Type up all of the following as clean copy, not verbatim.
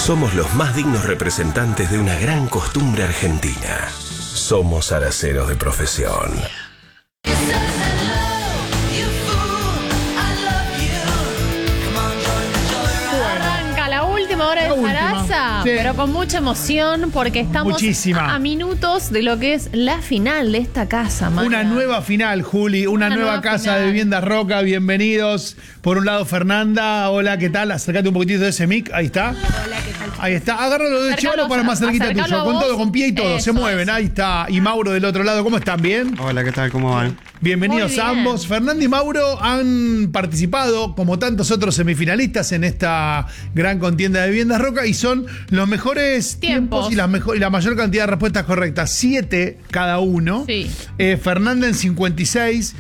Somos los más dignos representantes de una gran costumbre argentina. Somos araceros de profesión. Arranca la última hora de Sarasa, sí, pero con mucha emoción porque estamos a minutos de lo que es la final de esta casa, Maya. Una nueva final, Juli, una nueva casa final de Viviendas Roca. Bienvenidos. Por un lado, Fernanda. Hola, ¿qué tal? Acércate un poquitito de ese mic. Ahí está. Hola, ¿qué tal? Ahí está. Agárralo de cholo para más cerquita tuyo. Con todo, con pie y todo. Se mueven. Ahí está. Y Mauro del otro lado. ¿Cómo están? ¿Bien? Hola, ¿qué tal? ¿Cómo van? Bienvenidos Muy bien. a ambos. Fernanda y Mauro han participado, como tantos otros semifinalistas, en esta gran contienda de Viviendas Roca y son los mejores tiempos y la mayor cantidad de respuestas correctas. 7 cada uno. Sí. Fernanda en 56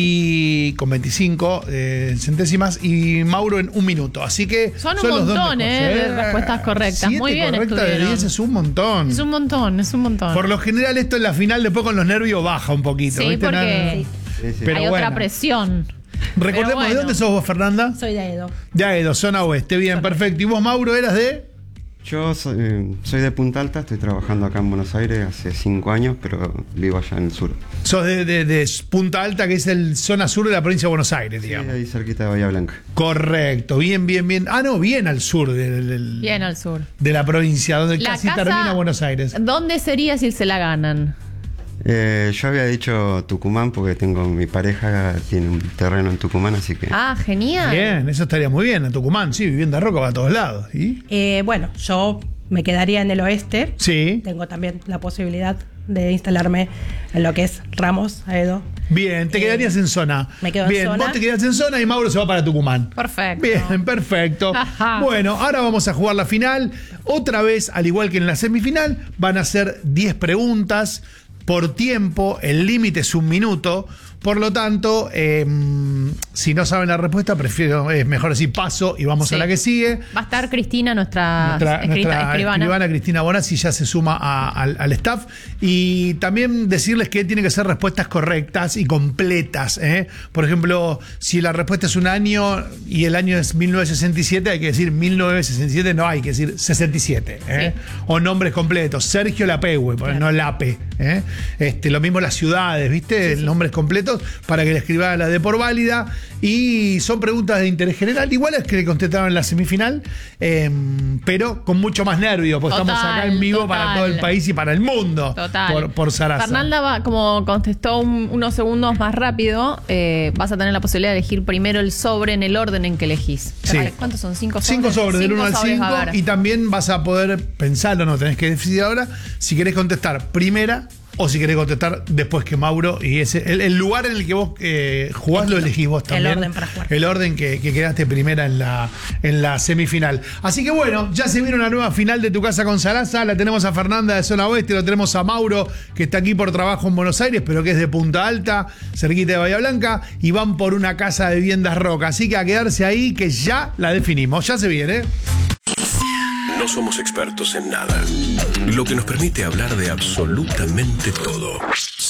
y con 25 centésimas y Mauro en 1 minuto. Así que Son un los dos montón, mejores, de respuestas correctas. 7 Muy bien correctas de estuvieron. 10 es un montón. Es un montón, es un montón. Por lo general esto en la final después con los nervios baja un poquito. Sí, ¿viste? porque Sí, sí. Pero hay otra bueno. presión. Recordemos, Pero bueno. ¿de dónde sos vos, Fernanda? Soy de Edo. De Aedo, zona oeste. Bien, perfecto. ¿Y vos, Mauro, eras de...? Yo soy de Punta Alta, estoy trabajando acá en Buenos Aires hace 5 años, pero vivo allá en el sur. Sos de Punta Alta, que es el zona sur de la provincia de Buenos Aires, Sí, digamos. ahí cerquita de Bahía Blanca. Correcto, bien, bien, bien. Ah, no, bien al sur Bien al sur. de la provincia, donde La casi casa, termina Buenos Aires. ¿Dónde sería si se la ganan? Yo había dicho Tucumán porque tengo mi pareja, tiene un terreno en Tucumán, así que... Ah, genial. Bien, eso estaría muy bien. En Tucumán, sí, Vivienda Roca va a todos lados. ¿Y? Bueno, yo me quedaría en el oeste. Sí. Tengo también la posibilidad de instalarme en lo que es Ramos, Edo. Bien, te quedarías en zona. Me quedo en bien, zona. vos te quedas en zona y Mauro se va para Tucumán. Perfecto. Bien, perfecto. Ajá. Bueno, ahora vamos a jugar la final. Otra vez, al igual que en la semifinal, van a ser 10 preguntas por tiempo. El límite es 1 minuto. Por lo tanto, si no saben la respuesta, es mejor decir paso y vamos Sí. a la que sigue. Va a estar Cristina, nuestra Nuestra escribana Cristina Bonazzi ya se suma al staff. Y también decirles que tienen que ser respuestas correctas y completas. Por ejemplo, si la respuesta es un año y el año es 1967, hay que decir 1967, no hay que decir 67. Sí. O nombres completos. Sergio Lapehue, no Lape. Lo mismo las ciudades, ¿viste? Nombres completos para que la escribana la dé por válida. Y son preguntas de interés general, iguales que le contestaron en la semifinal, pero con mucho más nervio, porque Total, estamos acá en vivo para todo el país y para el mundo. Total. Por Sarasa. Fernanda, como contestó unos segundos más rápido, vas a tener la posibilidad de elegir primero el sobre en el orden en que elegís. Sí. ¿Cuántos son? 5 sobres. 5 sobres, del 1 al 5, a ver. y también vas a poder pensarlo, no tenés que decidir ahora, si querés contestar primera o si querés contestar después que Mauro. Y el lugar en el que vos jugás lo elegís vos también. El orden para jugar. El orden que quedaste primera en la semifinal. Así que bueno, ya se viene una nueva final de Tu Casa con Sarasa. La tenemos a Fernanda de zona oeste, lo tenemos a Mauro, que está aquí por trabajo en Buenos Aires, pero que es de Punta Alta, cerquita de Bahía Blanca, y van por una casa de Viviendas Roca. Así que a quedarse ahí, que ya la definimos. Ya se viene. No somos expertos en nada, lo que nos permite hablar de absolutamente todo.